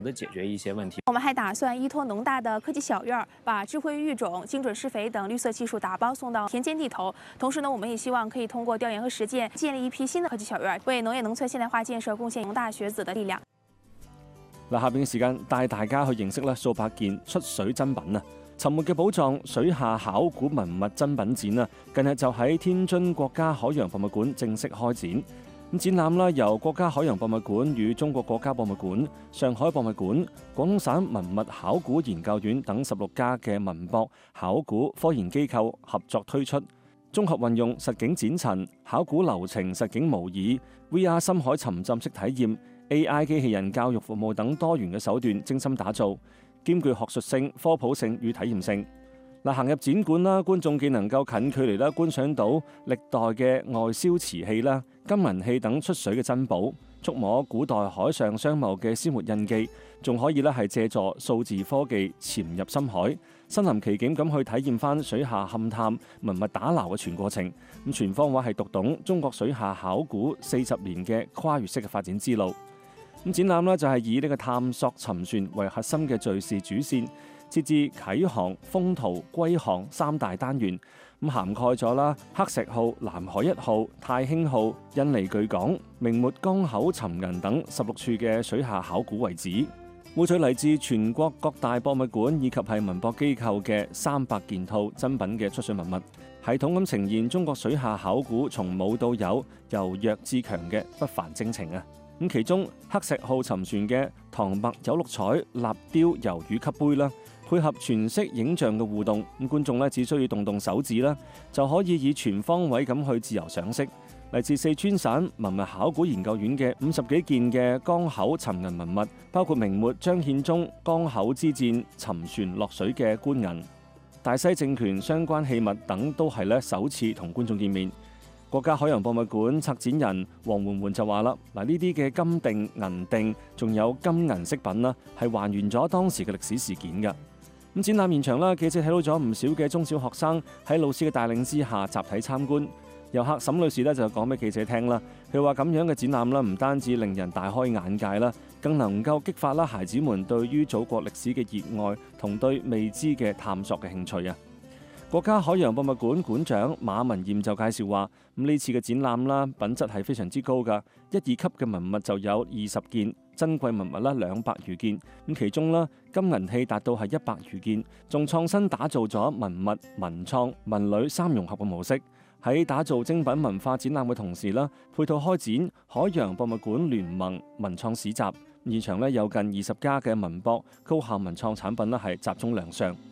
的解决一些问题。 我们还打算依托农大的科技小院，把智慧育种、精准施肥等绿色技术打包送到田间地头。同时呢，我们也希望可以通过调研和实践，建立一批新的科技小院，为農業農村現代化建設貢獻農大學子的力量。 嗱，下邊嘅時間帶大家去認識咧數百件出水珍品啊！沉沒嘅寶藏水下考古文物珍品展啊，近日就喺天津國家海洋博物館正式開展。咁展覽啦，由國家海洋博物館與中國國家博物館、上海博物館、廣東省文物考古研究院等16家嘅文博考古科研機構合作推出，綜合運用實景展陳、考古流程實景模擬、VR 深海沉浸式體驗、AI 機器人教育服務等多元嘅手段精心打造，兼具學術性、科普性與體驗性。嗱，行入展館啦，觀眾既能夠近距離啦觀賞到歷代嘅外銷瓷器啦、金銀器等出水嘅珍寶，觸摸古代海上商貿嘅鮮活印記，仲可以咧係借助數字科技潛入深海，身臨其境咁去體驗翻水下勘探、文物打撈嘅全過程。咁全方位係讀懂中國水下考古40年嘅跨越式嘅發展之路。咁展覽呢就係以呢個探索沉船為核心嘅敘事主線，設置啟航、封圖、歸航3大單元，咁涵蓋咗啦黑石號、南海1號、太興號、印尼巨港、明末江口沉銀等16處嘅水下考古遺址，匯聚嚟自全國各大博物館以及係文博機構嘅300件套珍品嘅出水文物，系統咁呈現中國水下考古從冇到有、由弱至強嘅不凡征程啊！咁其中黑石號沉船嘅唐墨有綠彩立雕魷魚級杯啦，配合全息影像嘅互動，咁觀眾咧只需要動動手指啦，就可以以全方位咁去自由賞識。嚟自四川省文物考古研究院嘅50幾件嘅江口沉銀文物，包括明末張獻忠江口之戰沉船落水嘅官銀、大西政權相關器物等，都係咧首次同觀眾見面。國家海洋博物館策展人黃媛媛就話啦：嗱，呢啲嘅金锭、銀锭，仲有金銀飾品啦，係還原咗當時嘅歷史事件㗎。咁展覽現場啦，記者睇到咗唔少嘅中小學生喺老師嘅帶領之下集體參觀。遊客沈女士咧就講俾記者聽啦，佢話咁樣嘅展覽啦，唔單止令人大開眼界啦，更能夠激發啦孩子們對於祖國歷史嘅熱愛同對未知嘅探索嘅興趣啊！國家海洋博物館館長馬文艷就介紹話：咁呢次嘅展覽啦，品質係非常之高㗎，1、2級嘅文物就有20件，珍貴文物啦200餘件。咁其中啦，金銀器達到係100餘件，仲創新打造咗文物、文創、文旅3融合嘅模式。喺打造精品文化展覽嘅同時啦，配套開展海洋博物館聯盟文創市集，現場咧有近20家嘅文博高校文創產品啦係集中亮相。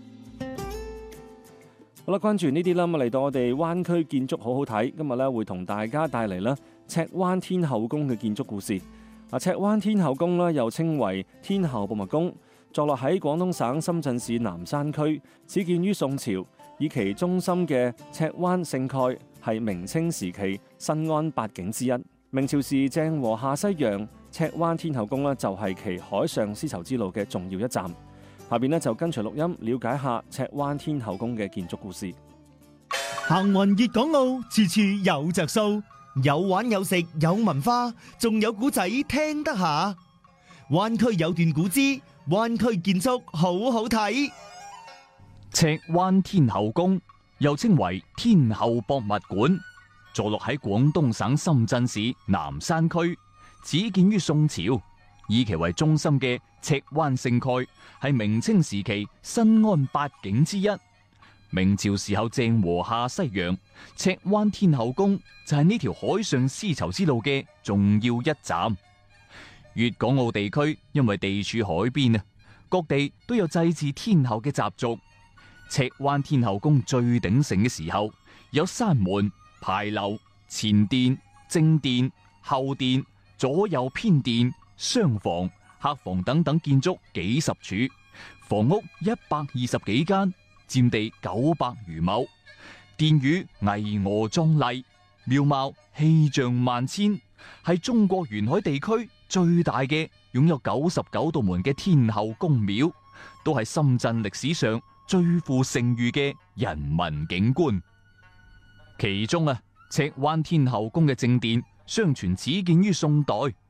好啦，關注呢啲啦，咁嚟到我哋灣區建築好好睇，今日咧會同大家帶嚟啦赤灣天后宮嘅建築故事。赤灣天后宮咧又稱為天后博物宮，坐落喺廣東省深圳市南山區，始建於宋朝，以其中心嘅赤灣勝蓋係明清時期新安8景之一。明朝時鄭和下西洋，赤灣天后宮咧就係其海上絲綢之路嘅重要一站。下邊就跟隨錄音了解下赤灣天后宮嘅建築故事。 行雲粵港澳，處處有着數，有玩有食有文化，仲有古仔聽得下。灣區有段古之灣區建築好好睇。 赤灣天后宮又稱為天后博物館，坐落喺廣東省深圳市南山區，始建於宋朝。以其為中心嘅赤灣勝蓋係明清時期新安8景之一。明朝時候鄭和下西洋，赤灣天后宮就係呢條海上絲綢之路嘅重要一站。粵港澳地區因為地處海邊啊，各地都有祭祀天后嘅習俗。赤灣天后宮最鼎盛嘅時候，有山門、牌樓、前殿、正殿、後殿、左右偏殿、廂房、客房等等建築幾十處，房屋120幾間，佔地900餘畝。殿宇巍峨壯麗，廟貌氣象萬千，係中國沿海地區最大嘅擁有99道門嘅天后宮廟，都係深圳歷史上最富盛譽嘅人文景觀。其中赤灣天后宮嘅正殿，相傳始建於宋代，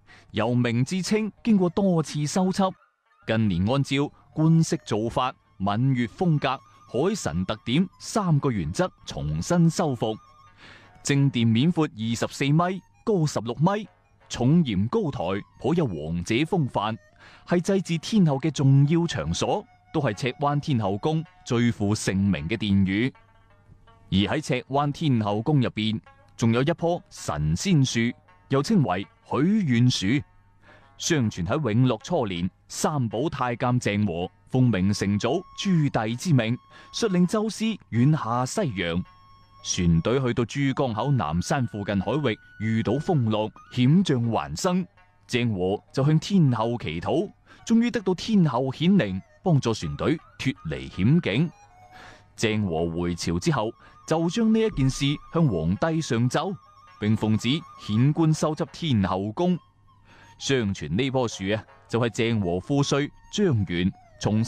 由明至清經過多次修葺，近年按照官式做法、閩粵風格、海神特點3個原則重新修復。正殿面闊24米，高16米，重檐高台，頗有王者風範，係祭祀天后嘅重要場所，都係赤灣天后宮最負盛名嘅殿宇。而喺赤灣天后宮入邊，仲有一棵神仙樹，又稱為許願樹。相傳喺永樂初年，三寶太監鄭和奉明成祖朱棣之命，率領宙斯遠下西洋。船隊去到珠江口南山附近海域，遇到風浪，險象環生。鄭和就向天后祈禱，終於得到天后顯靈，幫助船隊脫離險境。鄭和回朝之後，就將呢一件事向皇帝上奏，並奉旨遣官修葺天后宮。相傳呢棵樹就係鄭和父婿張元從